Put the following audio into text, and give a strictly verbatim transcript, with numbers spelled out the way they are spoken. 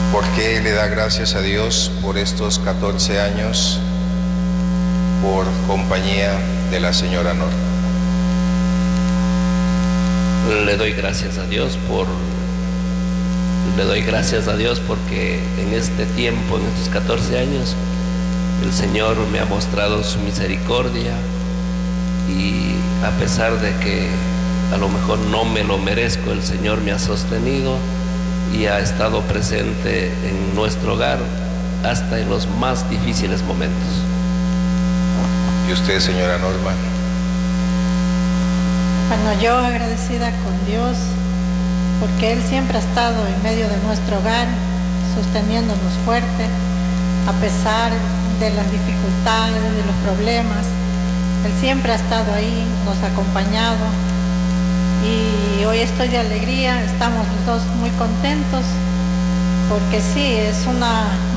¿Por qué le da gracias a Dios por estos catorce años por compañía de la señora Norma? Le doy gracias a Dios por le doy gracias a Dios porque en este tiempo, en estos catorce años, el Señor me ha mostrado su misericordia, y a pesar de que a lo mejor no me lo merezco, el Señor me ha sostenido y ha estado presente en nuestro hogar hasta en los más difíciles momentos. ¿Y usted, señora Norma? Bueno, yo agradecida con Dios porque Él siempre ha estado en medio de nuestro hogar, sosteniéndonos fuerte, a pesar de las dificultades, de los problemas. Él siempre ha estado ahí, nos ha acompañado, y hoy estoy de alegría, estamos los dos muy contentos, porque sí, es una